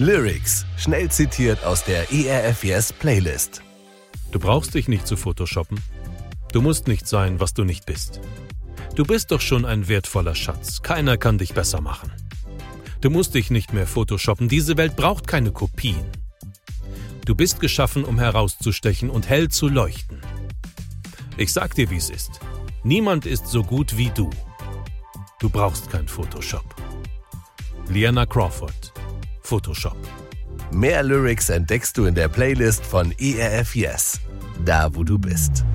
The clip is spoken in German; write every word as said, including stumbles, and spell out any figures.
Lyrics, schnell zitiert aus der E R F Yes Playlist. Du brauchst dich nicht zu photoshoppen. Du musst nicht sein, was du nicht bist. Du bist doch schon ein wertvoller Schatz. Keiner kann dich besser machen. Du musst dich nicht mehr photoshoppen. Diese Welt braucht keine Kopien. Du bist geschaffen, um herauszustechen und hell zu leuchten. Ich sag dir, wie es ist. Niemand ist so gut wie du. Du brauchst kein Photoshop. Liana Crawford, Photoshop. Mehr Lyrics entdeckst du in der Playlist von E R F Yes, da wo du bist.